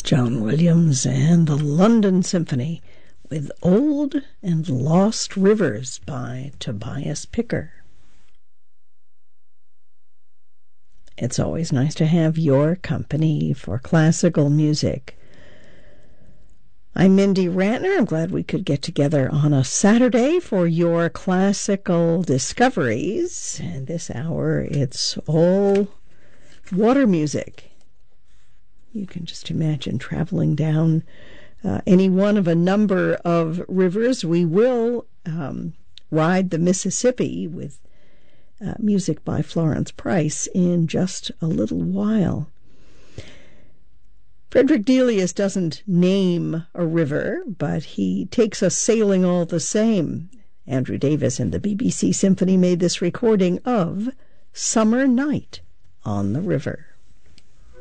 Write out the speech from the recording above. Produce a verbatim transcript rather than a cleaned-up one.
John Williams and the London Symphony with Old and Lost Rivers by Tobias Picker. It's always nice to have your company for classical music. I'm Mindy Rantner. I'm glad we could get together on a Saturday for your classical discoveries. And this hour, it's all water music. You can just imagine traveling down uh, any one of a number of rivers. We will um, ride the Mississippi with uh, music by Florence Price in just a little while. Frederick Delius doesn't name a river, but he takes us sailing all the same. Andrew Davis and the B B C Symphony made this recording of Summer Night on the River.